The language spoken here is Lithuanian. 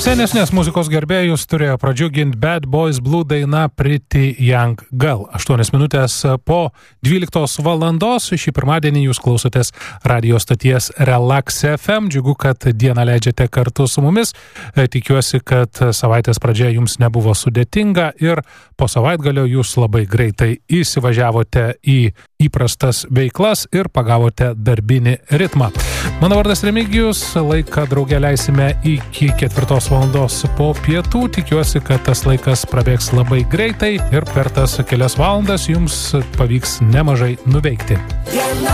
Senesnės muzikos gerbėjus turėjo pradžiuginti Bad Boys Blue daina Pretty Young Girl. 8 minutės po 12 valandos. Šį pirmadienį jūs klausotės radio stoties Relax FM. Džiugu, kad dieną leidžiate kartu su mumis. Tikiuosi, kad savaitės pradžia jums nebuvo sudėtinga ir po savaitgalio jūs labai greitai įsivažiavote į įprastas veiklas ir pagavote darbinį ritmą. Mano vardas Remigijus, laiką drauge leisime iki 4 valandos po pietų. Tikiuosi, kad tas laikas prabėgs labai greitai ir per tas kelias valandas jums pavyks nemažai nuveikti.